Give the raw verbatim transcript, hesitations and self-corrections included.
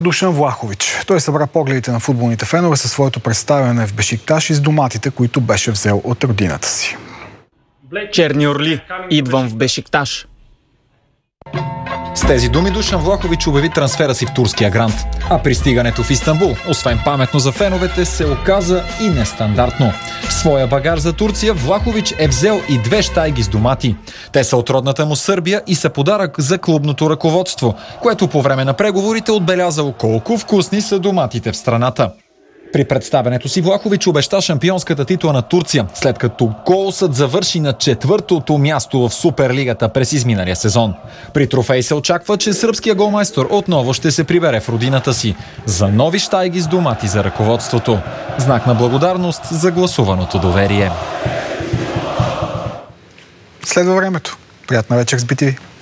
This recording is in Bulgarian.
Душан Влахович. Той събра погледите на футболните фенове със своето представяне в Бешикташ и с доматите, които беше взел от родината си. Черни орли, идвам в Бешикташ. С тези думи Душан Влахович обяви трансфера си в турския грант. А пристигането в Истанбул, освен паметно за феновете, се оказа и нестандартно. В своя багаж за Турция Влахович е взел и две щайги с домати. Те са от родната му Сърбия и са подарък за клубното ръководство, което по време на преговорите отбелязало колко вкусни са доматите в страната. При представянето си Влахович обеща шампионската титла на Турция, след като Колосът завърши на четвъртото място в Суперлигата през изминалия сезон. При трофей се очаква, че сръбския голмайстор отново ще се прибере в родината си за нови щайги с домати за ръководството. Знак на благодарност за гласуваното доверие. Следва времето. Приятна вечер с би ти ви.